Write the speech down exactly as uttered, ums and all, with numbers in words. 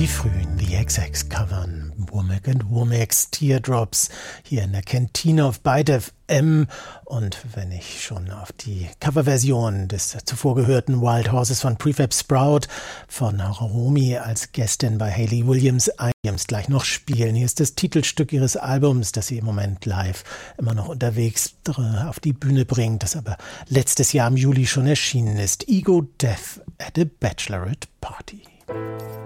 die frühen The X X covern Womack and Womack's Teardrops hier in der Kantine auf Byte F M. Und wenn ich schon auf die Coverversion des zuvor gehörten Wild Horses von Prefab Sprout von Romy als Gästin bei Hayley Williams Williams gleich noch spielen. Hier ist das Titelstück ihres Albums, das sie im Moment live immer noch unterwegs auf die Bühne bringt, das aber letztes Jahr im Juli schon erschienen ist. Ego Death at a Bachelorette Party.